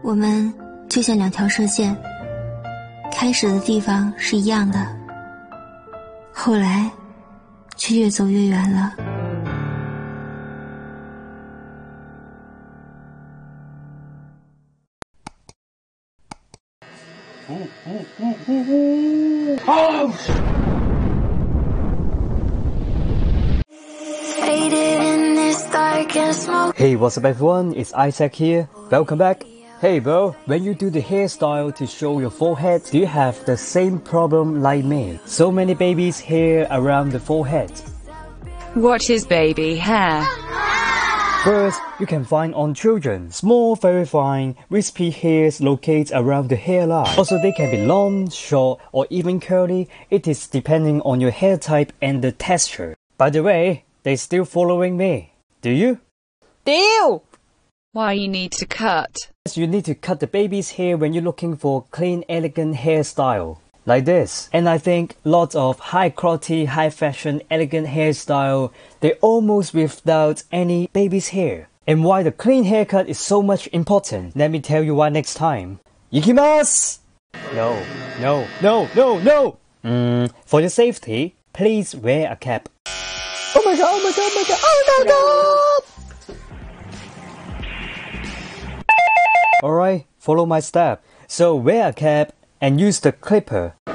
我们就像两条射线，开始的地方是一样的，后来却越走越远了。 Hey, what's up everyone? It's Isaac here. Welcome back. Hey bro, when you do the hairstyle to show your forehead, do you have the same problem like me? So many baby's hair around the forehead. What is baby hair? First, you can find on children small, very fine, wispy hairs located around the hairline. Also, they can be long, short, or even curly. It is depending on your hair type and the texture. By the way, they still following me. Do you? Deal! Why you need to cut? You need to cut the baby's hair when you're looking for clean, elegant hairstyle. Like this. And I think lots of high quality, high fashion, elegant hairstyle, they're almost without any baby's hair. And why the clean haircut is so much important, let me tell you why next time. Ikimasu! No. For your safety, please wear a cap. Oh my god! Alright, follow my step. So wear a cap and use the clipper.